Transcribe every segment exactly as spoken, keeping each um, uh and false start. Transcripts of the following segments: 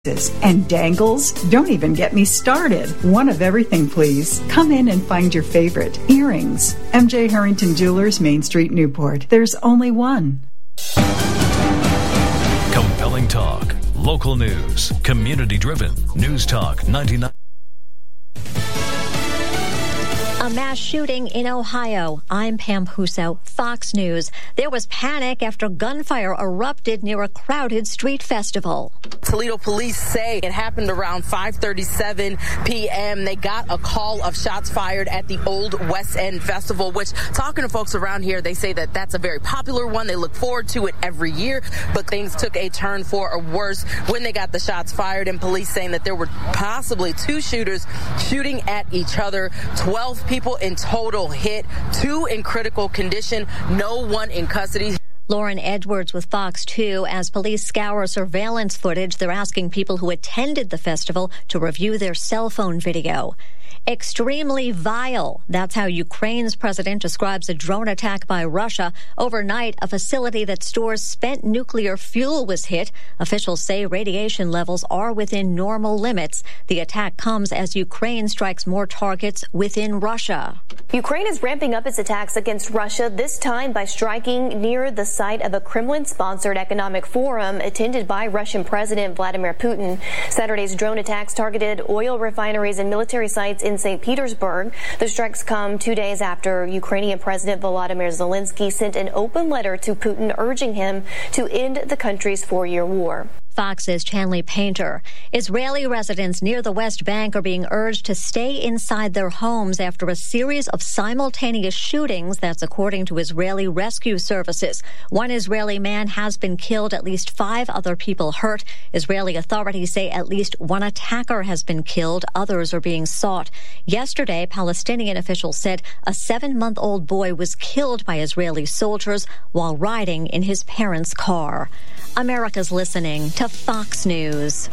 And dangles? Don't even get me started. One of everything, please. Come in and find your favorite. Earrings. M J Harrington Jewelers, Main Street, Newport. There's only one. Compelling talk. Local news. Community-driven. News Talk ninety-nine. A mass shooting in Ohio. I'm Pam Huso, Fox News. There was panic after gunfire erupted near a crowded street festival. Toledo police say it happened around five thirty-seven p.m. They got a call of shots fired at the Old West End Festival, which, talking to folks around here, they say that that's a very popular one. They look forward to it every year, but things took a turn for a worse when they got the shots fired, and police saying that there were possibly two shooters shooting at each other. twelve people in total hit, two in critical condition, no one in custody. Lauren Edwards with Fox two. As police scour surveillance footage, they're asking people who attended the festival to review their cell phone video. Extremely vile. That's how Ukraine's president describes a drone attack by Russia. Overnight, a facility that stores spent nuclear fuel was hit. Officials say radiation levels are within normal limits. The attack comes as Ukraine strikes more targets within Russia. Ukraine is ramping up its attacks against Russia, this time by striking near the site of a Kremlin-sponsored economic forum attended by Russian President Vladimir Putin. Saturday's drone attacks targeted oil refineries and military sites in Saint Petersburg. The strikes come two days after Ukrainian President Volodymyr Zelensky sent an open letter to Putin urging him to end the country's four-year war. Fox's Chanley Painter. Israeli residents near the West Bank are being urged to stay inside their homes after a series of simultaneous shootings. That's according to Israeli rescue services. One Israeli man has been killed, at least five other people hurt. Israeli authorities say at least one attacker has been killed. Others are being sought. Yesterday, Palestinian officials said a seven-month-old boy was killed by Israeli soldiers while riding in his parents' car. America's listening to Fox News.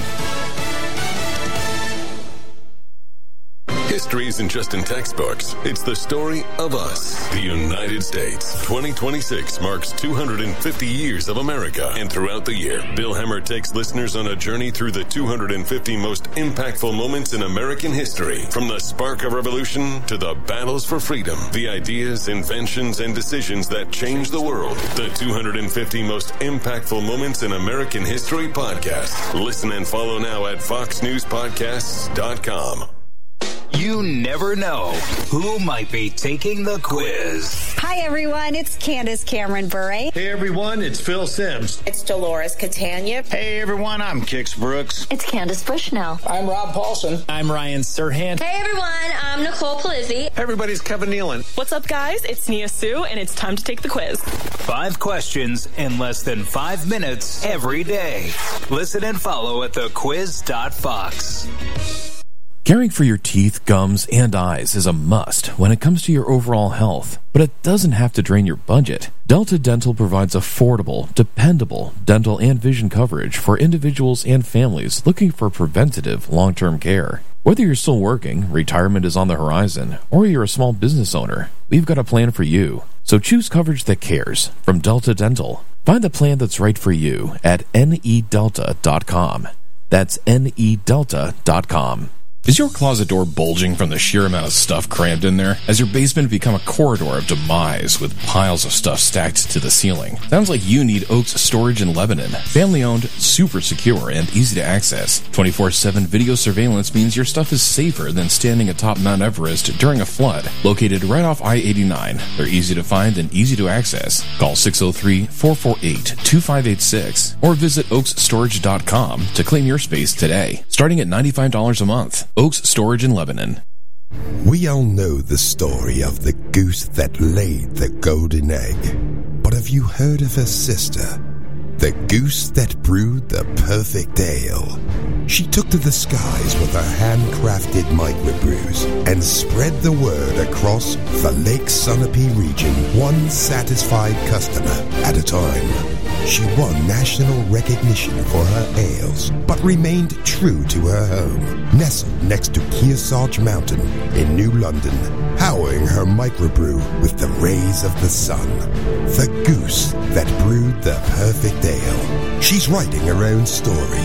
History isn't just in textbooks. It's the story of us, the United States. twenty twenty-six marks two hundred fifty years of America. And throughout the year, Bill Hemmer takes listeners on a journey through the two hundred fifty most impactful moments in American history. From the spark of revolution to the battles for freedom, the ideas, inventions, and decisions that changed the world. The two hundred fifty most impactful moments in American history podcast. Listen and follow now at fox news podcasts dot com. You never know who might be taking the quiz. Hi, everyone. It's Candace Cameron Bure. Hey, everyone. It's Phil Sims. It's Dolores Catania. Hey, everyone. I'm Kix Brooks. It's Candace Bushnell. I'm Rob Paulson. I'm Ryan Serhant. Hey, everyone. I'm Nicole Palizzi. Hey, everybody's Kevin Nealon. What's up, guys? It's Nia Sue, and it's time to take the quiz. Five questions in less than five minutes every day. Listen and follow at the quiz dot fox. Caring for your teeth, gums, and eyes is a must when it comes to your overall health, but it doesn't have to drain your budget. Delta Dental provides affordable, dependable dental and vision coverage for individuals and families looking for preventative, long-term care. Whether you're still working, retirement is on the horizon, or you're a small business owner, we've got a plan for you. So choose coverage that cares from Delta Dental. Find the plan that's right for you at N E delta dot com. That's N E delta dot com. Is your closet door bulging from the sheer amount of stuff crammed in there? Has your basement become a corridor of demise with piles of stuff stacked to the ceiling? Sounds like you need Oaks Storage in Lebanon. Family-owned, super secure, and easy to access. twenty-four seven video surveillance means your stuff is safer than standing atop Mount Everest during a flood. Located right off I eighty-nine, they're easy to find and easy to access. Call six oh three, four four eight, two five eight six or visit oaks storage dot com to claim your space today, starting at ninety-five dollars a month. Oaks Storage in Lebanon. We all know the story of the goose that laid the golden egg. But have you heard of her sister? The goose that brewed the perfect ale. She took to the skies with her handcrafted microbrews and spread the word across the Lake Sunapee region, one satisfied customer at a time. She won national recognition for her ales, but remained true to her home, nestled next to Kearsarge Mountain in New London, powering her microbrew with the rays of the sun. The goose that brewed the perfect ale. She's writing her own story,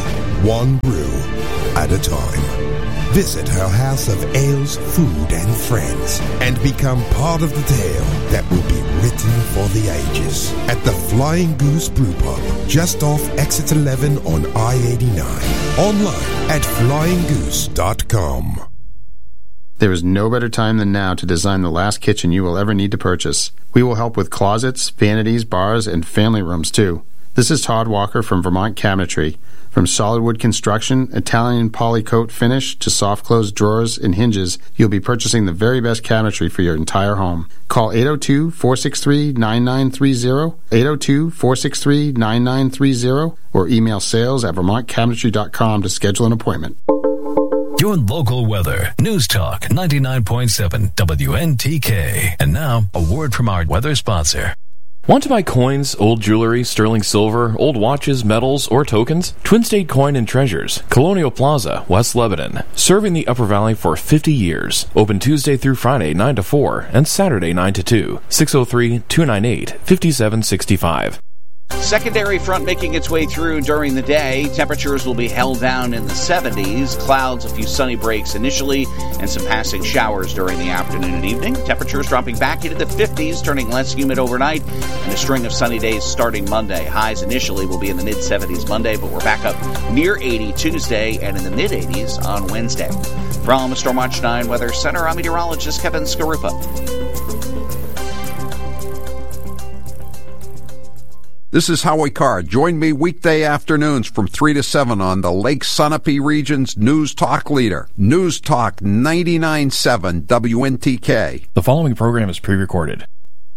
one brew at a time. Visit her house of ales, food, and friends and become part of the tale that will be written for the ages at the Flying Goose Brew Pub, just off Exit eleven on I eighty-nine. Online at flying goose dot com. There is no better time than now to design the last kitchen you will ever need to purchase. We will help with closets, vanities, bars, and family rooms, too. This is Todd Walker from Vermont Cabinetry. From solid wood construction, Italian polycoat finish, to soft close drawers and hinges, you'll be purchasing the very best cabinetry for your entire home. Call eight oh two, four six three, nine nine three oh, eight oh two, four six three, nine nine three oh, or email sales at vermont cabinetry dot com to schedule an appointment. Your local weather. News Talk ninety-nine point seven W N T K. And now, a word from our weather sponsor. Want to buy coins, old jewelry, sterling silver, old watches, medals, or tokens? Twin State Coin and Treasures, Colonial Plaza, West Lebanon. Serving the Upper Valley for fifty years. Open Tuesday through Friday, nine to four, and Saturday, nine to two. six oh three, two nine eight, five seven six five. Secondary front making its way through during the day. Temperatures will be held down in the seventies. Clouds, a few sunny breaks initially, and some passing showers during the afternoon and evening. Temperatures dropping back into the fifties, turning less humid overnight, and a string of sunny days starting Monday. Highs initially will be in the mid-seventies Monday, but we're back up near eighty Tuesday and in the mid-eighties on Wednesday. From the Storm Watch nine Weather Center, I'm meteorologist Kevin Skarupa. This is Howie Carr. Join me weekday afternoons from three to seven on the Lake Sunapee region's News Talk leader, News Talk ninety-nine point seven W N T K. The following program is pre-recorded.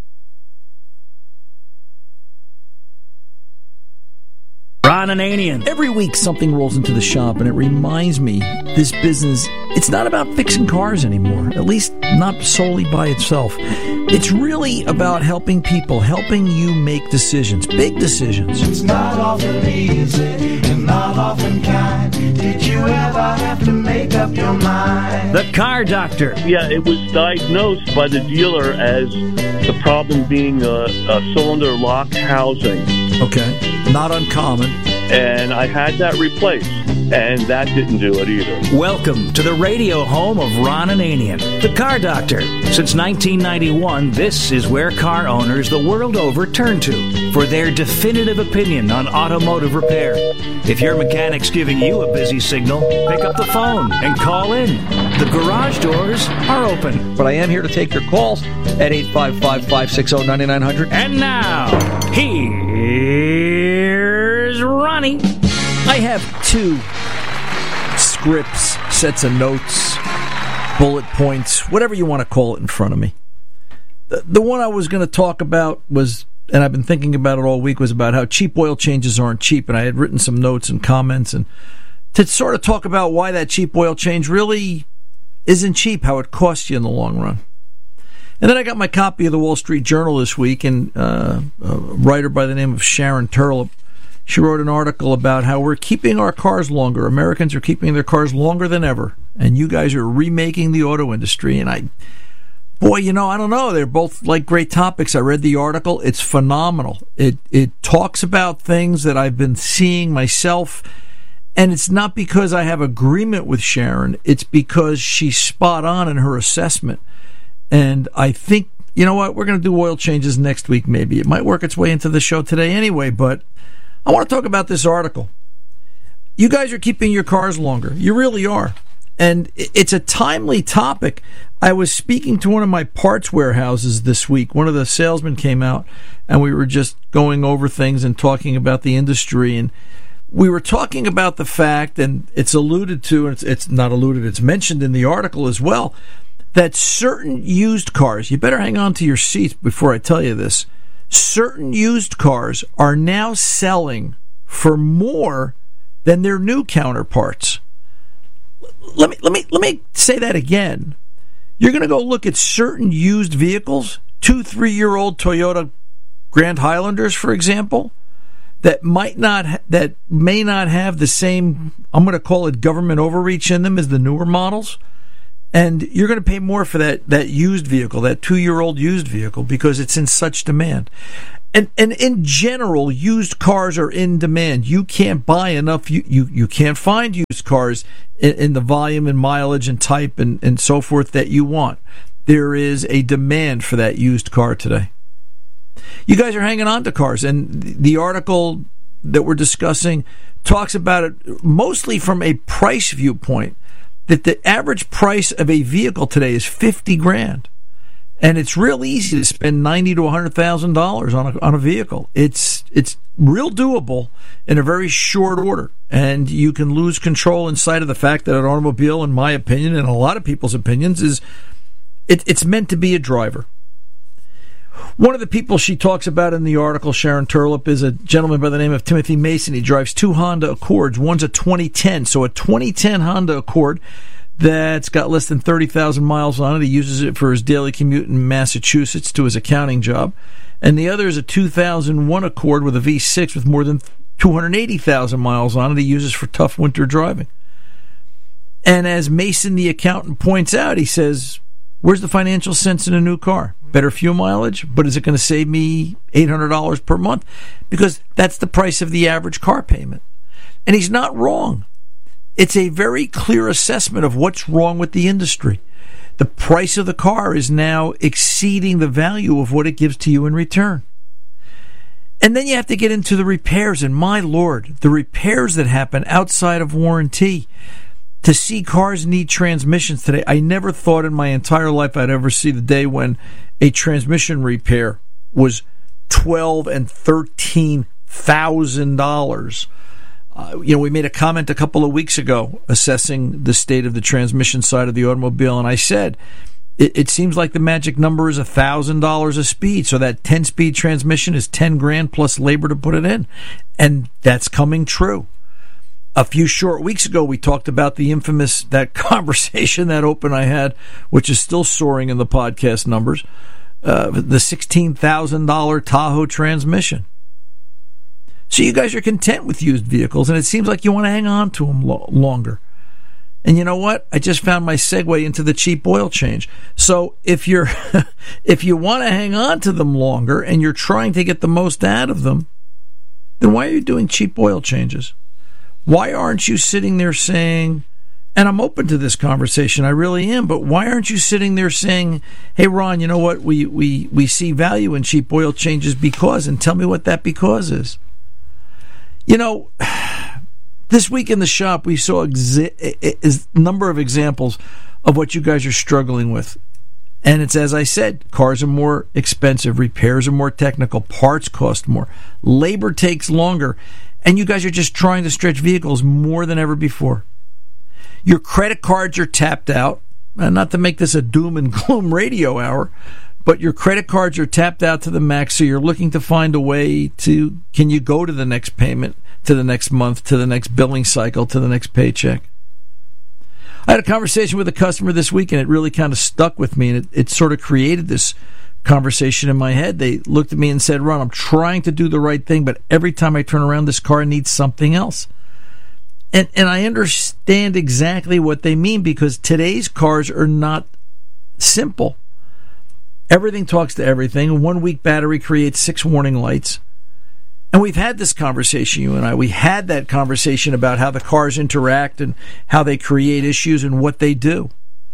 Ron Ananian. Every week something rolls into the shop and it reminds me this business, it's not about fixing cars anymore, at least not solely by itself. It's really about helping people, helping you make decisions, big decisions. It's not often easy and not often kind. Did you ever have to make up your mind? The Car Doctor. Yeah, it was diagnosed by the dealer as the problem being a, a cylinder lock housing. Okay, not uncommon. And I had that replaced, and that didn't do it either. Welcome to the radio home of Ron Ananian, the Car Doctor. Since nineteen ninety-one, this is where car owners the world over turn to for their definitive opinion on automotive repair. If your mechanic's giving you a busy signal, pick up the phone and call in. The garage doors are open. But I am here to take your calls at eight five five, five six zero, nine nine zero zero. And now, here's Ronnie. I have two scripts, sets of notes, bullet points, whatever you want to call it in front of me. The, the one I was going to talk about was, and I've been thinking about it all week, was about how cheap oil changes aren't cheap, and I had written some notes and comments and to sort of talk about why that cheap oil change really isn't cheap, how it costs you in the long run. And then I got my copy of the Wall Street Journal this week, and uh, a writer by the name of Sharon Turlop, she wrote an article about how we're keeping our cars longer. Americans are keeping their cars longer than ever, and you guys are remaking the auto industry. And I, boy, you know, I don't know. They're both like great topics. I read the article. It's phenomenal. It it talks about things that I've been seeing myself, and it's not because I have agreement with Sharon. It's because she's spot on in her assessment. And I think, you know what, we're going to do oil changes next week maybe. It might work its way into the show today anyway, but I want to talk about this article. You guys are keeping your cars longer. You really are. And it's a timely topic. I was speaking to one of my parts warehouses this week. One of the salesmen came out, and we were just going over things and talking about the industry. And we were talking about the fact, and it's alluded to, and it's, it's not alluded, it's mentioned in the article as well, that certain used cars, you better hang on to your seats before I tell you this, certain used cars are now selling for more than their new counterparts. Let me let me let me say that again. You're going to go look at certain used vehicles, two, three-year-old Toyota Grand Highlanders, for example, that might not ha- that may not have the same, I'm going to call it government overreach in them as the newer models. And you're going to pay more for that, that used vehicle, that two-year-old used vehicle, because it's in such demand. And and in general, used cars are in demand. You can't buy enough. You you, you can't find used cars in, in the volume and mileage and type and, and so forth that you want. There is a demand for that used car today. You guys are hanging on to cars, and the article that we're discussing talks about it mostly from a price viewpoint, that the average price of a vehicle today is fifty grand. And it's real easy to spend ninety to one hundred thousand dollars on a on a vehicle. It's it's real doable in a very short order, and you can lose control in sight of the fact that an automobile, in my opinion, and a lot of people's opinions, is it, it's meant to be a driver. One of the people she talks about in the article, Sharon Turlip, is a gentleman by the name of Timothy Mason. He drives two Honda Accords. One's a twenty ten, so a twenty ten Honda Accord that's got less than thirty thousand miles on it. He uses it for his daily commute in Massachusetts to his accounting job. And the other is a two thousand one Accord with a V six with more than two hundred eighty thousand miles on it. He uses for tough winter driving. And as Mason, the accountant, points out, he says, where's the financial sense in a new car? Better fuel mileage, but is it going to save me eight hundred dollars per month? Because that's the price of the average car payment. And he's not wrong. It's a very clear assessment of what's wrong with the industry. The price of the car is now exceeding the value of what it gives to you in return. And then you have to get into the repairs, and my Lord, the repairs that happen outside of warranty. To see cars need transmissions today, I never thought in my entire life I'd ever see the day when a transmission repair was twelve and thirteen thousand dollars. Uh, you know, we made a comment a couple of weeks ago assessing the state of the transmission side of the automobile, and I said it, it seems like the magic number is one thousand dollars a speed, so that ten-speed transmission is ten grand plus labor to put it in, and that's coming true. A few short weeks ago, we talked about the infamous, that conversation, that open I had, which is still soaring in the podcast numbers, uh, the sixteen thousand dollars Tahoe transmission. So you guys are content with used vehicles, and it seems like you want to hang on to them lo- longer. And you know what? I just found my segue into the cheap oil change. So if you're if you want to hang on to them longer and you're trying to get the most out of them, then why are you doing cheap oil changes? Why aren't you sitting there saying, and I'm open to this conversation, I really am, but why aren't you sitting there saying, hey, Ron, you know what? We, we, we see value in cheap oil changes because, and tell me what that because is. You know, this week in the shop, we saw a number of examples of what you guys are struggling with. And it's, as I said, cars are more expensive, repairs are more technical, parts cost more, labor takes longer, and you guys are just trying to stretch vehicles more than ever before. Your credit cards are tapped out, and not to make this a doom and gloom radio hour, but your credit cards are tapped out to the max, so you're looking to find a way to, can you go to the next payment, to the next month, to the next billing cycle, to the next paycheck? I had a conversation with a customer this week, and it really kind of stuck with me, and it, it sort of created this conversation in my head. They looked at me and said, Ron, I'm trying to do the right thing, but every time I turn around, this car needs something else. And, and I understand exactly what they mean, because today's cars are not simple. Everything talks to everything. A one-week battery creates six warning lights. And we've had this conversation, you and I. We had that conversation about how the cars interact and how they create issues and what they do.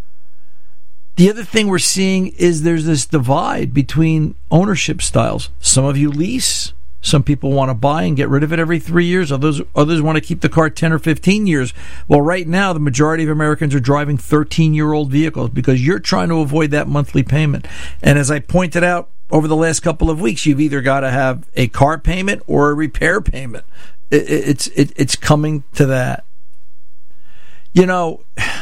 The other thing we're seeing is there's this divide between ownership styles. Some of you lease. Some people want to buy and get rid of it every three years. Others, others want to keep the car ten or fifteen years. Well, right now, the majority of Americans are driving thirteen-year-old vehicles because you're trying to avoid that monthly payment. And as I pointed out over the last couple of weeks, you've either got to have a car payment or a repair payment. It, it's it, it's coming to that. You know,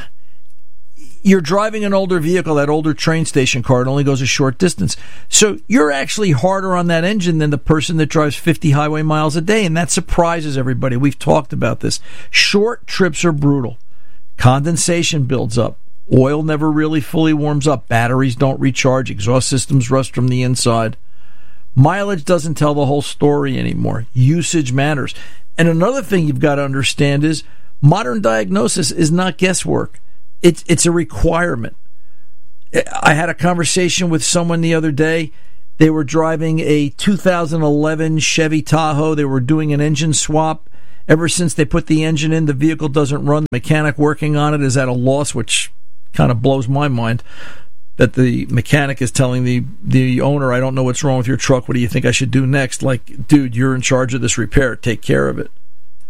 you're driving an older vehicle, that older train station car, it only goes a short distance. So you're actually harder on that engine than the person that drives fifty highway miles a day, and that surprises everybody. We've talked about this. Short trips are brutal. Condensation builds up. Oil never really fully warms up. Batteries don't recharge. Exhaust systems rust from the inside. Mileage doesn't tell the whole story anymore. Usage matters. And another thing you've got to understand is modern diagnosis is not guesswork. It's it's a requirement. I had a conversation with someone the other day. They were driving a two thousand eleven Chevy Tahoe. They were doing an engine swap. Ever since they put the engine in, the vehicle doesn't run. The mechanic working on it is at a loss, which kind of blows my mind, that the mechanic is telling the, the owner, I don't know what's wrong with your truck. What do you think I should do next? Like, dude, you're in charge of this repair. Take care of it.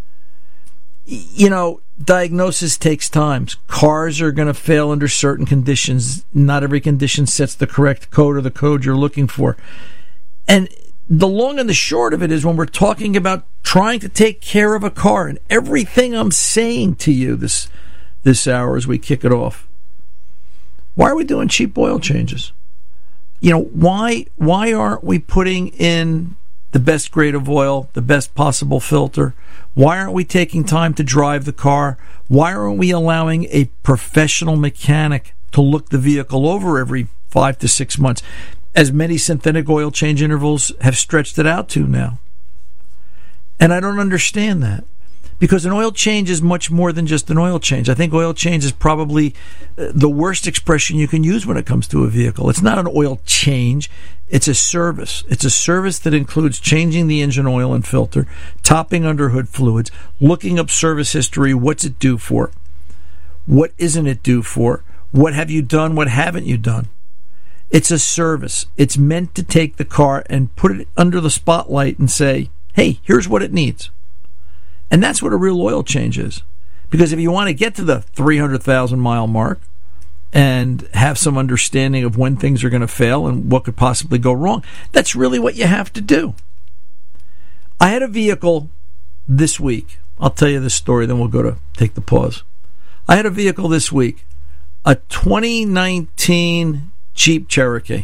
You know, diagnosis takes time. Cars are going to fail under certain conditions. Not every condition sets the correct code or the code you're looking for. And the long and the short of it is when we're talking about trying to take care of a car, and everything I'm saying to you this this hour as we kick it off, why are we doing cheap oil changes? You know, why why aren't we putting in the best grade of oil, the best possible filter? Why aren't we taking time to drive the car? Why aren't we allowing a professional mechanic to look the vehicle over every five to six months, as many synthetic oil change intervals have stretched it out to now? And I don't understand that, because an oil change is much more than just an oil change. I think oil change is probably the worst expression you can use when it comes to a vehicle. It's not an oil change. It's a service. It's a service that includes changing the engine oil and filter, topping underhood fluids, looking up service history. What's it due for? What isn't it due for? What have you done? What haven't you done? It's a service. It's meant to take the car and put it under the spotlight and say, hey, here's what it needs. And that's what a real oil change is. Because if you want to get to the three hundred thousand mile mark and have some understanding of when things are going to fail and what could possibly go wrong, that's really what you have to do. I had a vehicle this week. I'll tell you this story, then we'll go to take the pause. I had a vehicle this week, a twenty nineteen Jeep Cherokee.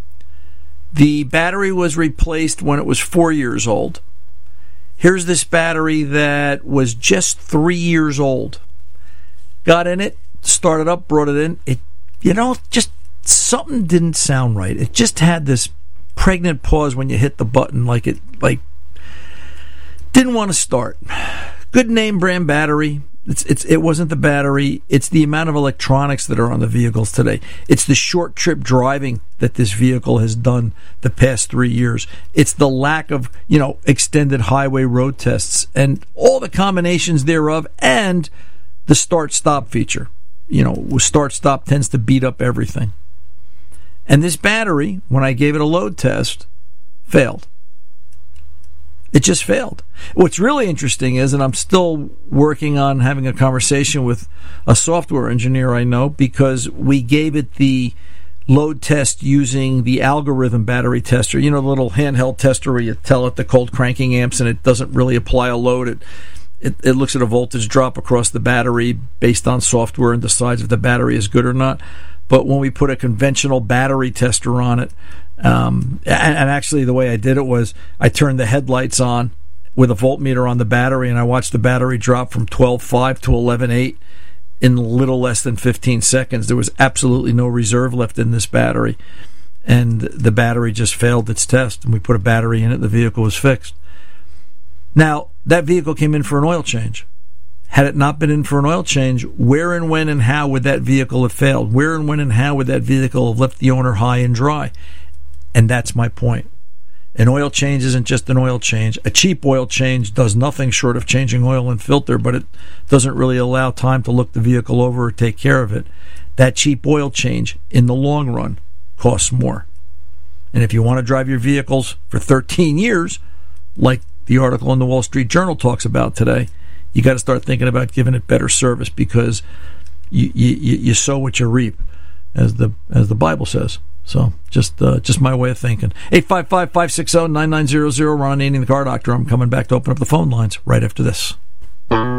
The battery was replaced when it was four years old. Here's this battery that was just three years old. Got in it, started up, brought it in. It, you know, just something didn't sound right. It just had this pregnant pause when you hit the button, like it, like didn't want to start. Good name brand battery. It's, it's, it wasn't the battery. It's the amount of electronics that are on the vehicles today. It's the short trip driving that this vehicle has done the past three years. It's the lack of, you know, extended highway road tests and all the combinations thereof, and the start-stop feature. You know, start-stop tends to beat up everything. And this battery, when I gave it a load test, failed. It just failed. What's really interesting is, and I'm still working on having a conversation with a software engineer I know, because we gave it the load test using the algorithm battery tester, you know, the little handheld tester where you tell it the cold cranking amps and it doesn't really apply a load. It, it, it looks at a voltage drop across the battery based on software and decides if the battery is good or not. But when we put a conventional battery tester on it, Um, and, and actually the way I did it was I turned the headlights on with a voltmeter on the battery, and I watched the battery drop from twelve point five to eleven point eight in little less than fifteen seconds. There was absolutely no reserve left in this battery, and the battery just failed its test, and we put a battery in it, and the vehicle was fixed. Now, that vehicle came in for an oil change. Had it not been in for an oil change, where and when and how would that vehicle have failed? Where and when and how would that vehicle have left the owner high and dry? And that's my point. An oil change isn't just an oil change. A cheap oil change does nothing short of changing oil and filter, but it doesn't really allow time to look the vehicle over or take care of it. That cheap oil change, in the long run, costs more. And if you want to drive your vehicles for thirteen years, like the article in the Wall Street Journal talks about today, you got to start thinking about giving it better service, because you, you, you sow what you reap, as the as the Bible says. So, just uh, just my way of thinking. eight five five, five six zero, nine nine zero zero. Ron Ananian, the Car Doctor. I'm coming back to open up the phone lines right after this.